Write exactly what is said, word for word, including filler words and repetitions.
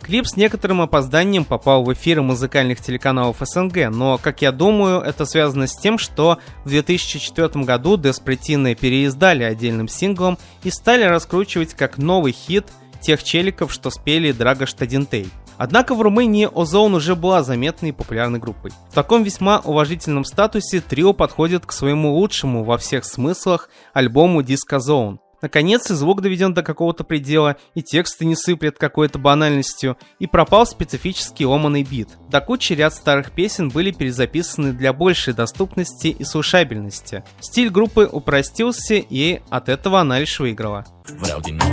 Клип с некоторым опозданием попал в эфиры музыкальных телеканалов СНГ, но, как я думаю, это связано с тем, что в две тысячи четвёртом году Деспретины переиздали отдельным синглом и стали раскручивать как новый хит тех челиков, что спели Драгош Тадинтей. Однако в Румынии Озон уже была заметной и популярной группой. В таком весьма уважительном статусе трио подходит к своему лучшему во всех смыслах альбому Disco Zone. Наконец, и звук доведен до какого-то предела, и тексты не сыплят какой-то банальностью, и пропал специфический ломаный бит. До кучи ряд старых песен были перезаписаны для большей доступности и слушабельности. Стиль группы упростился, и от этого она лишь выиграла.